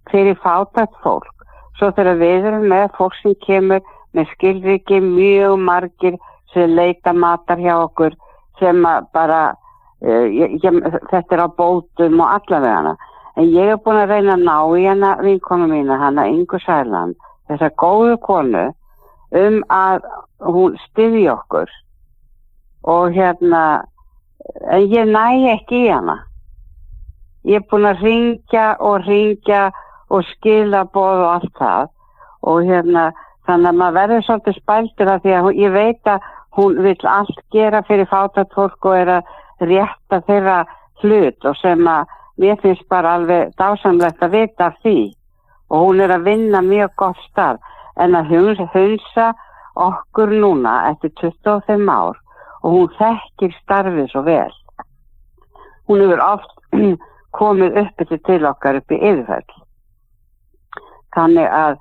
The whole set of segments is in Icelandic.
fyrir fátækt fólk. Svo þegar við erum með fólk sem kemur með skilríki, mjög margir sem leita matar hjá okkur sem bara, þetta á bótum og allavega. En ég búin að reyna að ná í hana vinkonu mína, hana Ingu Sæland, þessa góðu konu, að hún styðji okkur. Og en ég næ ekki í hana. Ég búin að hringja og skila boð og allt það. Og þannig að maður verður svolítið spældur af því að ég veit að hún vill allt gera fyrir fátækt fólk og að rétta þeirra hlut og sem að mér finnst bara alveg dásamlegt að vita af því. Og hún að vinna mjög gott starf. En að hunsa okkur núna eftir 25 ár og hún þekkir starfið svo vel. Hún hefur oft komið upp til okkar upp í Yfirfell. Þannig að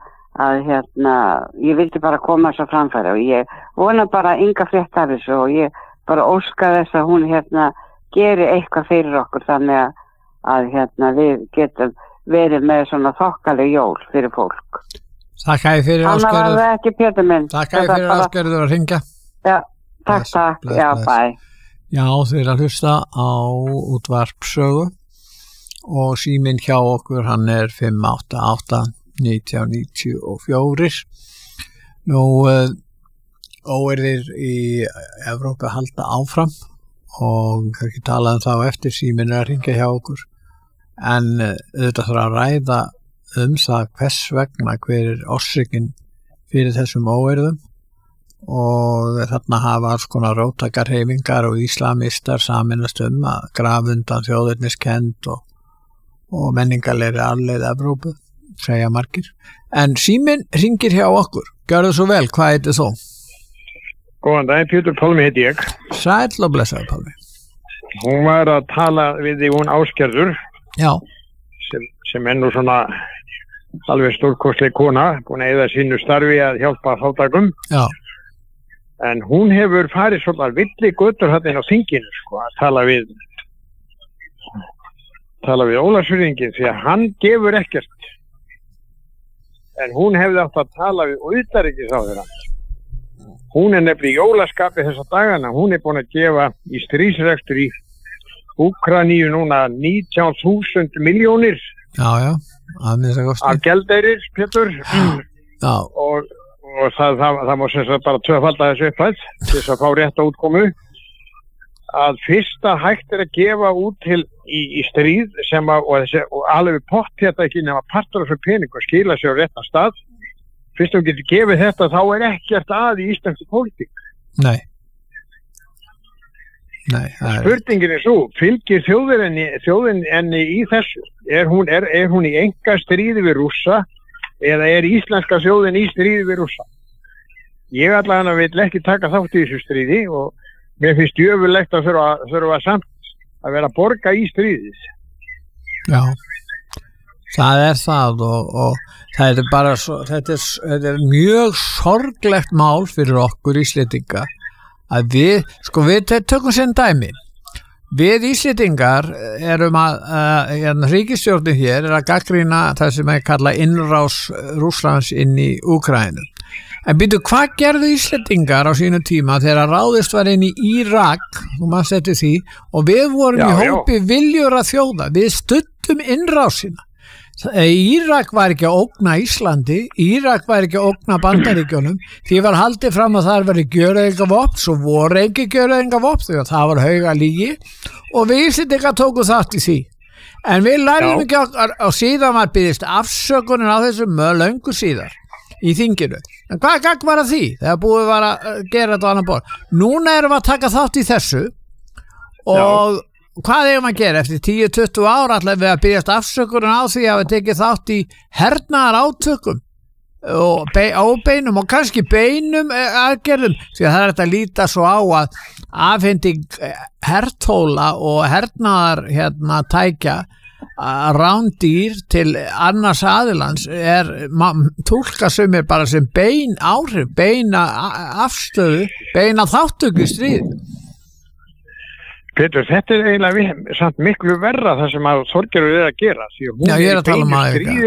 ég vildi bara koma svo framfæri og ég vona bara Inga frétt af þessu og ég bara óska þess að hún geri eitthvað fyrir okkur þannig að við getum verið með svona þokkaleg jól fyrir fólk. Þakka þér fyrir Ásgerður. Þannig var það ekki Pétur minn. Þakka þér fyrir Ásgerður að hringja. Já, takk. Já, bye. Já, þið að hlusta á útvarpssögu og síminn hjá okkur hann 588 1994. Nú óeirðir í Evrópu halda áfram og kannski talaðum þá eftir síminn að hringja hjá okkur. En þetta þarf að ræða það hvers vegna hver orsökin fyrir þessum óeirðum og þarna hafa alls konar róttakarhreyfingar og íslamistar sameinast að grafa undan þjóðerniskennd og menningarlegri arfleifð Evrópu, segja margir. En síminn hringir hjá okkur. Gjörðu svo vel, hvað heitir þú? Góðan dag, Pétur Pálmi heiti ég. Sæll og blessaður Pálmi. Hún var að tala við því hún Ásgerður. Já. Sem nú svona alveg stórkostleg kona, búin að eyða sínu starfi að hjálpa fátækum. Já. En hún hefur farið svona villi götur hérna á þinginu, að tala við Ólafsfirðinginn því að hann gefur ekkert. En hún hefði átt að tala við utanríkisráðherra. Hún nefnilega í jólaskapi þessa dagana, hún búin að gefa í stríðsrekstur í Úkraínu núna 19.000 milljónir. Já, af gjaldeyrir, Pétur. Já. Og það má sem sagt bara tvöfalda þessu upphæð til þess að fá rétta útkomu. Að fyrsta hægt að gefa út til í stríð sem og alveg pott þetta ekki nema partur af þessu pening og skila sér á réttan stað. Fyrst þú getur gefið þetta þá ekkert að í íslenski pólitík. Nei. Spurningin svo, fylgir þjóðin enni í þessu? Er hún í enga stríði við Rússa eða íslenska þjóðin í stríði við Rússa? Ég allavega vil ekki taka þátt í þessu stríði og mér finnst jöfulegt að þurfa samt að vera að borga í stríðis. Já, það það og það bara svo, þetta mjög sorglegt mál fyrir okkur Íslendinga að við tökum sem dæmi. Við Íslendingar erum ríkisstjórnin hér að gagnrýna það sem kalla innrás Rússlands inn í Úkraínu. En býtu, hvað gerðu Íslendingar á sínu tíma þegar ráðist var inn í Írak, þú manst eftir því, og við vorum í hópi viljura þjóða, við studdum innrásina. Írak var ekki að ógna Íslandi, Írak var ekki að ógna Bandaríkjunum, því var haldið fram að það var gjöreyðingavopn, svo voru ekki gjöreyðingavopn, því að það var hauga lygi, og við Íslendingar tókum þátt í því. En við lærðum ekki og síðan var byggðist afsökunin á þessu löngu síðar í þinginu. En hvað gagn var að því? Þegar búið var að gera þetta á annan borð. Núna erum við að taka þátt í þessu og hvað eigum að gera? Eftir 10-20 ára ætlaðum við að byggjast afsökunin á því að við tekið þátt í hernaðar átökum og óbeinum og kannski beinum aðgerðum því að það þetta að líta svo á að afhending hertóla og hernaðar tækja rándýr til annars aðilans túlka sumir bara sem bein áhrif, beina afstöðu, beina þáttöku í stríð. Pétur, þetta eiginlega samt miklu verra það sem að Þorgerður að gera. Já, ég að tala um að